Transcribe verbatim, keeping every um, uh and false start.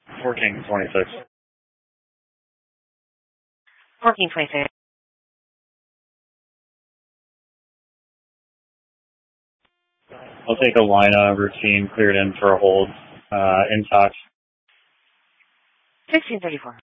fourteen twenty-six. fourteen twenty-six. I'll take a line of routine cleared in for a hold, uh, in touch. sixteen thirty-four.